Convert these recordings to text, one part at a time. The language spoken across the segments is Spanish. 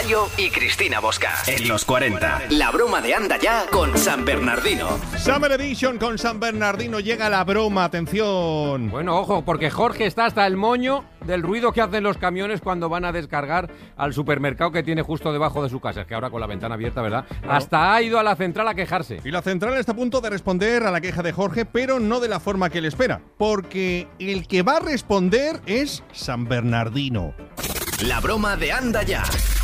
Mayo y Cristina Bosca. En los 40. La broma de Anda Ya con San Bernardino. Summer Edition con San Bernardino. Llega la broma, atención. Bueno, ojo, porque Jorge está hasta el moño del ruido que hacen los camiones cuando van a descargar al supermercado que tiene justo debajo de su casa. Es que ahora con la ventana abierta, ¿verdad? Claro. Hasta ha ido a la central a quejarse. Y la central está a punto de responder a la queja de Jorge, pero no de la forma que él espera. Porque el que va a responder es San Bernardino. La broma de Anda Ya.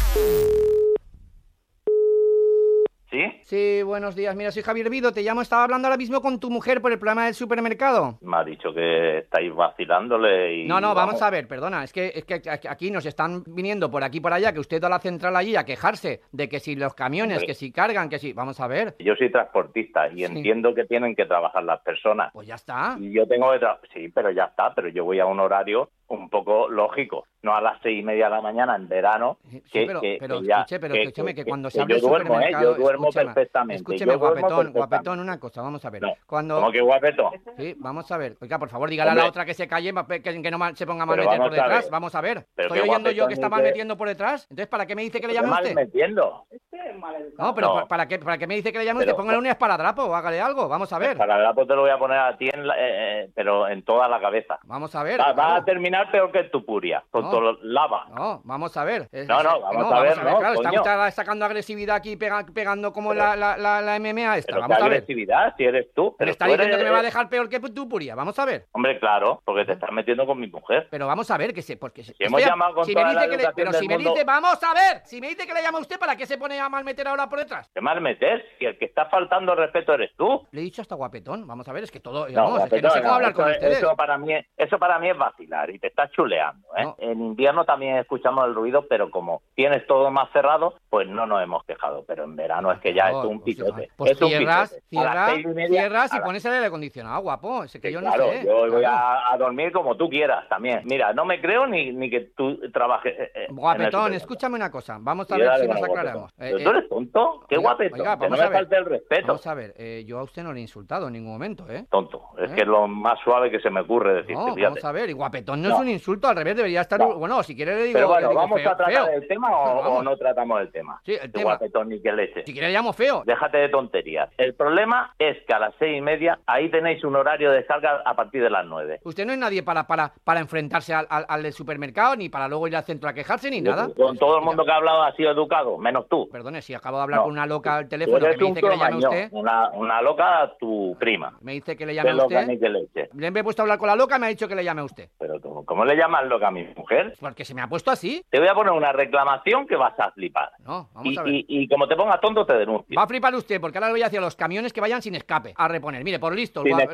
¿Sí? Sí, buenos días. Mira, soy Javier Vido. Te llamo, estaba hablando ahora mismo con tu mujer por el problema del supermercado. Me ha dicho que estáis vacilándole y... No, vamos a ver, perdona. Es que aquí nos están viniendo por aquí y por allá, que usted da a la central allí a quejarse de que si los camiones, Hombre, que si cargan, que si... Vamos a ver. Yo soy transportista y entiendo que tienen que trabajar las personas. Pues ya está. Y yo tengo que sí, pero ya está. Pero yo voy a un horario un poco lógico. No a las 6:30 de la mañana en verano. Escúcheme, que cuando se abre el duermo, supermercado... yo duermo perfectamente. Escúcheme, guapetón, una cosa, vamos a ver. No, cuando... ¿cómo que guapetón? Sí, vamos a ver. Oiga, por favor, dígale a la otra que se calle, que no se ponga mal meter por detrás. Vamos a ver. Estoy oyendo yo que está mal metiendo por detrás. Entonces, ¿para qué me dice que le llame a usted? Mal metiendo. No, pero ¿para qué me dice que le llame a usted? Póngale un esparadrapo o hágale algo. Vamos a ver. Esparadrapo te lo voy a poner a ti, pero en toda la cabeza. Vamos a ver. Va a terminar peor que tu puria, con todo lava. No, vamos a ver. Vamos a ver. Claro, está usted sacando agresividad aquí, pegando como la MMA esta. Pero Vamos a ver. Agresividad, si eres tú. Pero está diciendo que me va a dejar peor que tu puria. Vamos a ver. Hombre, claro, porque te estás metiendo con mi mujer. Pero vamos a ver, hemos llamado con toda la educación del mundo. Vamos a ver, si me dice que le llama a usted, ¿para qué se pone a mal meter ahora por detrás? ¿Qué mal meter? Si el que está faltando el respeto eres tú. Le he dicho hasta guapetón. Vamos a ver, es que todo... No, es que no sé cómo hablar con ustedes. Eso para mí es vacilar y te estás chuleando, ¿eh? No. En invierno también escuchamos el ruido, pero como tienes todo más cerrado, pues no nos hemos quejado. Pero en verano es que ya es un pitote. Pues cierras y pones el aire acondicionado, guapo. Es que yo claro, no sé. Yo voy a dormir como tú quieras también. Mira, no me creo ni que tú trabajes. Guapetón, escúchame una cosa. Vamos a ver si nos aclaramos. ¿Tú eres tonto? ¿Qué guapetón? Oiga, que no me falte el respeto. Vamos a ver, yo a usted no le he insultado en ningún momento, ¿eh? Tonto. Es que es lo más suave que se me ocurre decirte. No, vamos a ver. Y guapetón no es un insulto, al revés, debería estar... No. Bueno, si quiere le digo... Pero bueno, digo ¿vamos feo, a tratar feo. el tema o no tratamos el tema? Sí, el tema. Guapetón ni que leche. Si quiere le llamo feo. Déjate de tonterías. El problema es que a las 6:30 ahí tenéis un horario de descarga a partir de las 9. Usted no es nadie para enfrentarse al del supermercado, ni para luego ir al centro a quejarse, ni nada. Con todo el mundo que ha hablado ha sido educado, menos tú. Perdone, si acabo de hablar con una loca al teléfono que me dice que le llame a usted. Una loca a tu prima. Me dice que le llame a usted. Ni que leche. Le he puesto a hablar con la loca y me ha dicho que le llame a usted. Pero ¿cómo le llamas loca a mi mujer? Porque se me ha puesto así. Te voy a poner una reclamación que vas a flipar. No, vamos a ver. Y como te pongas tonto, te denuncio. Va a flipar usted, porque ahora le voy a decir a los camiones que vayan sin escape a reponer. Mire, por listo, sin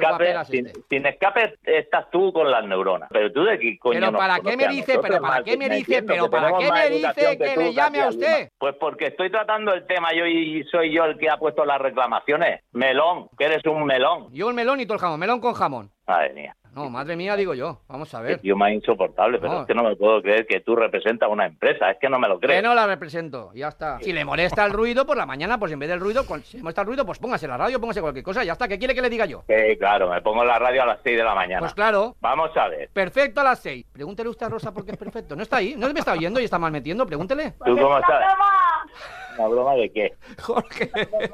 escape estás tú con las neuronas. Pero tú de qué coño. Pero ¿para qué me dice? Pero ¿para qué me dice? Pero ¿para qué me dice que le llame a usted? Pues porque estoy tratando el tema yo y soy yo el que ha puesto las reclamaciones. Melón, que eres un melón. Yo un melón y todo el jamón, melón con jamón. Madre mía. No, madre mía, digo yo. Vamos a ver. Es tío más insoportable, pero es que no me puedo creer que tú representas una empresa. Es que no me lo creo. Que no la represento, ya está. Si le molesta el ruido por la mañana, pues en vez del ruido, si le molesta el ruido, pues póngase la radio, póngase cualquier cosa, ya está. ¿Qué quiere que le diga yo? Claro, me pongo la radio a las 6 de la mañana. Pues claro. Vamos a ver. Perfecto a las 6. Pregúntele usted a Rosa por qué es perfecto. No está ahí, no me está oyendo y está mal metiendo, pregúntele. ¿Tú cómo sabes? ¿Una broma de qué? Jorge.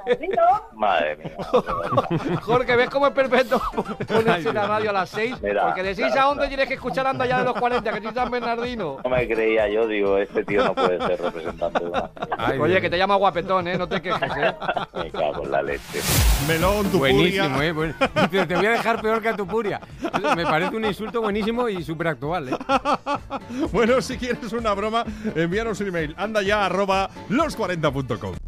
Madre mía. Jorge, ¿ves cómo es perfecto ponerse la radio a las 6? Porque de 6 a 11 tienes que escuchar Anda Ya de los 40, que soy San Bernardino. No me creía yo, digo, este tío no puede ser representante de una... Oye, que te llama guapetón, no te quejes, Me cago en la leche. Melón, tu buenísimo, puria. Bueno. Te voy a dejar peor que a tu puria. Me parece un insulto buenísimo y súper actual, Bueno, si quieres una broma, envíanos un email. andaya@los40.com.